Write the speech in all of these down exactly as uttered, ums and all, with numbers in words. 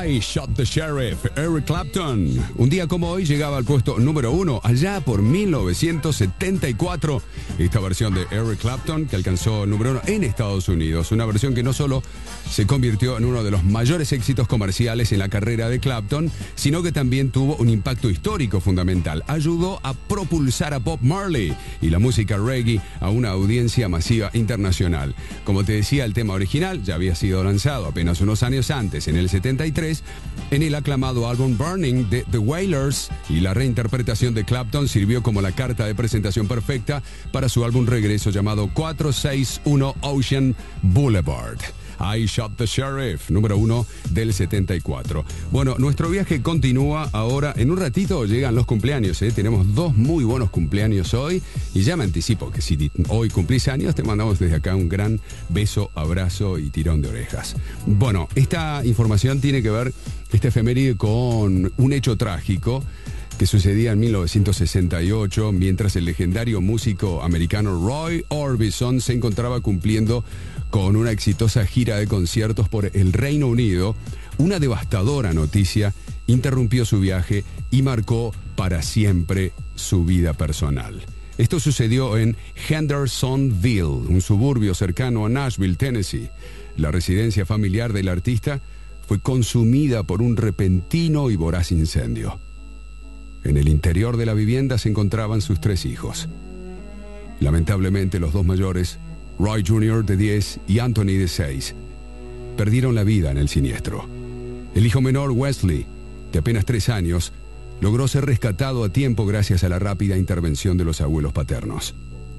I Shot the Sheriff, Eric Clapton. Un día como hoy llegaba al puesto número uno, allá por mil novecientos setenta y cuatro, esta versión de Eric Clapton que alcanzó el número uno en Estados Unidos. Una versión que no solo se convirtió en uno de los mayores éxitos comerciales en la carrera de Clapton, sino que también tuvo un impacto histórico fundamental. Ayudó a propulsar a Bob Marley y la música reggae a una audiencia masiva internacional. Como te decía, el tema original ya había sido lanzado apenas unos años antes, en el setenta y tres, en el aclamado álbum Burning de The Wailers, y la reinterpretación de Clapton sirvió como la carta de presentación perfecta para su álbum regreso llamado cuatrocientos sesenta y uno Ocean Boulevard. I Shot the Sheriff, número uno del setenta y cuatro. Bueno, nuestro viaje continúa ahora. En un ratito llegan los cumpleaños, ¿eh? Tenemos dos muy buenos cumpleaños hoy. Y ya me anticipo que si hoy cumplís años, te mandamos desde acá un gran beso, abrazo y tirón de orejas. Bueno, esta información tiene que ver, este efeméride, con un hecho trágico que sucedía en mil novecientos sesenta y ocho, mientras el legendario músico americano Roy Orbison se encontraba cumpliendo con una exitosa gira de conciertos por el Reino Unido. Una devastadora noticia interrumpió su viaje y marcó para siempre su vida personal. Esto sucedió en Hendersonville, un suburbio cercano a Nashville, Tennessee. La residencia familiar del artista fue consumida por un repentino y voraz incendio. En el interior de la vivienda se encontraban sus tres hijos. Lamentablemente, los dos mayores, Roy junior de diez y Anthony de seis, perdieron la vida en el siniestro. El hijo menor, Wesley, de apenas tres años, logró ser rescatado a tiempo gracias a la rápida intervención de los abuelos paternos.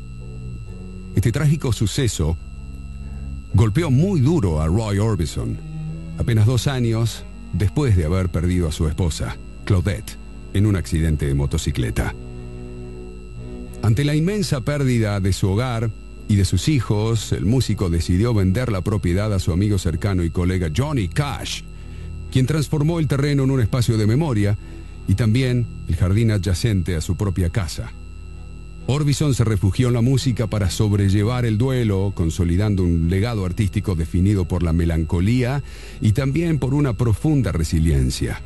Este trágico suceso golpeó muy duro a Roy Orbison, apenas dos años después de haber perdido a su esposa, Claudette, en un accidente de motocicleta. Ante la inmensa pérdida de su hogar y de sus hijos, el músico decidió vender la propiedad a su amigo cercano y colega Johnny Cash, quien transformó el terreno en un espacio de memoria y también el jardín adyacente a su propia casa. Orbison se refugió en la música para sobrellevar el duelo, consolidando un legado artístico definido por la melancolía y también por una profunda resiliencia.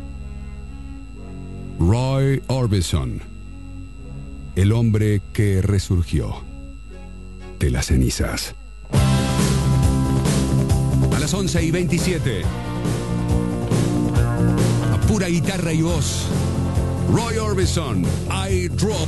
Roy Orbison, el hombre que resurgió de las cenizas. A las once y veintisiete, a pura guitarra y voz, Roy Orbison, I Drop